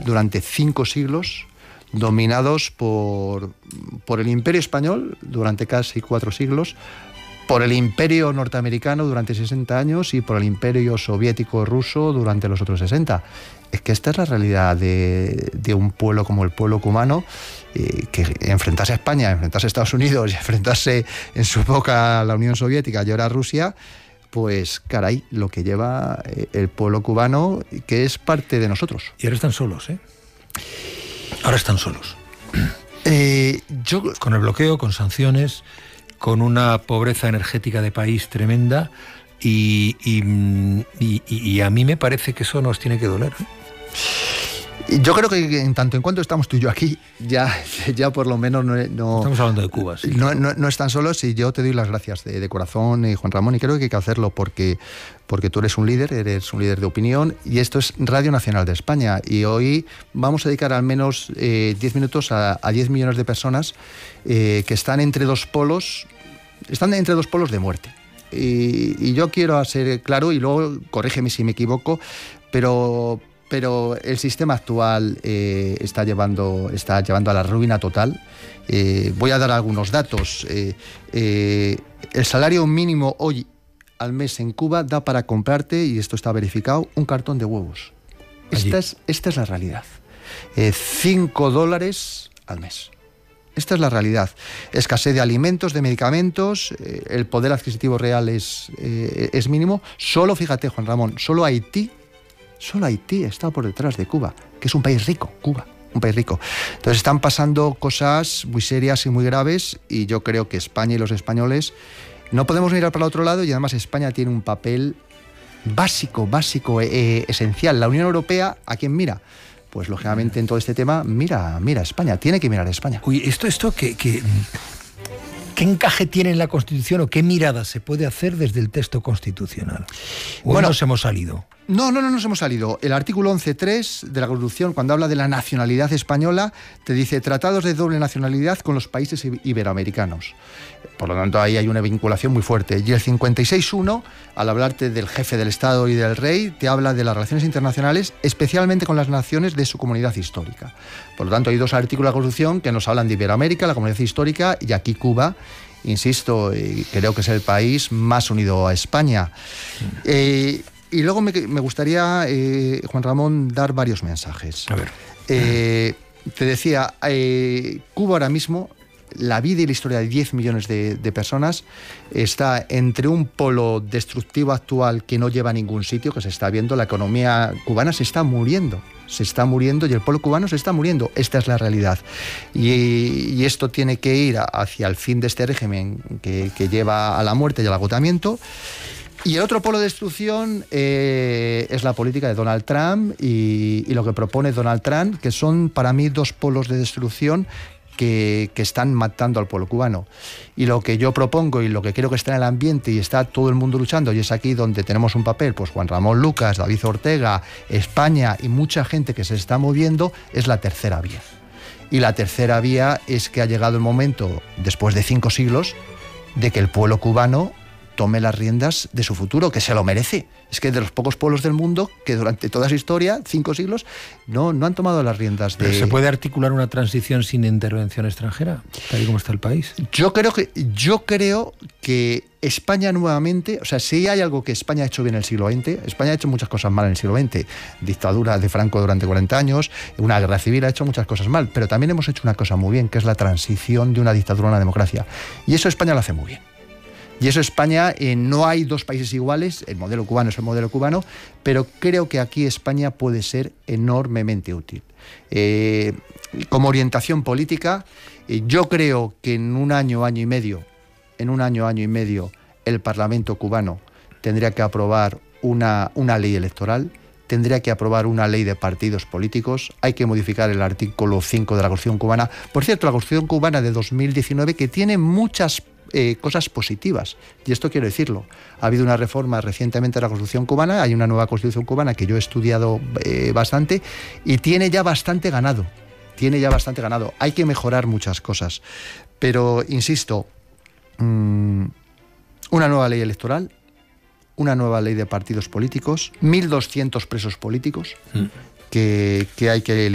durante 5 siglos, dominados por el Imperio Español durante casi 4 siglos, por el Imperio Norteamericano durante 60 años y por el Imperio Soviético Ruso durante los otros 60. Es que esta es la realidad de un pueblo como el pueblo cubano, que enfrentarse a España, enfrentarse a Estados Unidos y enfrentarse en su época a la Unión Soviética y ahora a Rusia, pues caray, lo que lleva el pueblo cubano, que es parte de nosotros. Y ahora están solos, ¿eh? Ahora están solos. Con el bloqueo, con sanciones, con una pobreza energética de país tremenda, y a mí me parece que eso nos tiene que doler, ¿eh? Yo creo que en tanto en cuanto estamos tú y yo aquí, ya por lo menos no estamos hablando de Cuba, sí. No están solos, y yo te doy las gracias de corazón, Juan Ramón, y creo que hay que hacerlo porque tú eres un líder de opinión, y esto es Radio Nacional de España, y hoy vamos a dedicar al menos 10 minutos a 10 millones de personas que están entre dos polos de muerte. Y yo quiero ser claro, y luego corrígeme si me equivoco, pero el sistema actual está llevando a la ruina total. Voy a dar algunos datos. El salario mínimo hoy al mes en Cuba da para comprarte, y esto está verificado, un cartón de huevos. Esta es la realidad. $5 al mes. Esta es la realidad. Escasez de alimentos, de medicamentos, el poder adquisitivo real es mínimo. Solo, fíjate, Juan Ramón, solo Haití está por detrás de Cuba, que es un país rico, Cuba, un país rico. Entonces están pasando cosas muy serias y muy graves, y yo creo que España y los españoles no podemos mirar para el otro lado, y además España tiene un papel básico, esencial. La Unión Europea, ¿a quién mira? Pues lógicamente en todo este tema mira a España, tiene que mirar a España. Uy, ¿qué encaje tiene en la Constitución, o qué mirada se puede hacer desde el texto constitucional? Bueno, nos hemos salido. No nos hemos salido. El artículo 11.3 de la Constitución, cuando habla de la nacionalidad española, te dice tratados de doble nacionalidad con los países iberoamericanos. Por lo tanto, ahí hay una vinculación muy fuerte. Y el 56.1, al hablarte del jefe del Estado y del rey, te habla de las relaciones internacionales, especialmente con las naciones de su comunidad histórica. Por lo tanto, hay 2 artículos de la Constitución que nos hablan de Iberoamérica, la comunidad histórica, y aquí Cuba, insisto, creo que es el país más unido a España. Y luego me gustaría, Juan Ramón, dar varios mensajes. A ver. Te decía, Cuba ahora mismo, la vida y la historia de 10 millones de personas está entre un polo destructivo actual que no lleva a ningún sitio, que se está viendo. La economía cubana se está muriendo, y el pueblo cubano se está muriendo. Esta es la realidad. Y esto tiene que ir hacia el fin de este régimen que lleva a la muerte y al agotamiento. Y el otro polo de destrucción es la política de Donald Trump y lo que propone Donald Trump, que son para mí 2 polos de destrucción que están matando al pueblo cubano. Y lo que yo propongo, y lo que creo que está en el ambiente y está todo el mundo luchando, y es aquí donde tenemos un papel, pues Juan Ramón Lucas, David Ortega, España y mucha gente que se está moviendo, es la tercera vía. Y la tercera vía es que ha llegado el momento, después de 5 siglos, de que el pueblo cubano tome las riendas de su futuro, que se lo merece. Es que de los pocos pueblos del mundo que durante toda su historia, 5 siglos, no han tomado las riendas de... ¿Pero se puede articular una transición sin intervención extranjera, tal y como está el país? Yo creo que España nuevamente, o sea, si hay algo que España ha hecho bien en el siglo XX, España ha hecho muchas cosas mal en el siglo XX. Dictadura de Franco durante 40 años, una guerra civil, ha hecho muchas cosas mal, pero también hemos hecho una cosa muy bien, que es la transición de una dictadura a una democracia. Y eso España lo hace muy bien. Y eso España, no hay 2 países iguales, el modelo cubano es el modelo cubano, pero creo que aquí España puede ser enormemente útil. Como orientación política, yo creo que en un año y medio, el Parlamento cubano tendría que aprobar una ley electoral, tendría que aprobar una ley de partidos políticos, hay que modificar el artículo 5 de la Constitución cubana. Por cierto, la Constitución cubana de 2019, que tiene muchas cosas positivas, y esto quiero decirlo. Ha habido una reforma recientemente de la Constitución cubana, hay una nueva Constitución cubana que yo he estudiado bastante, y tiene ya bastante ganado. Hay que mejorar muchas cosas, pero insisto, una nueva ley electoral, una nueva ley de partidos políticos, 1.200 presos políticos que hay que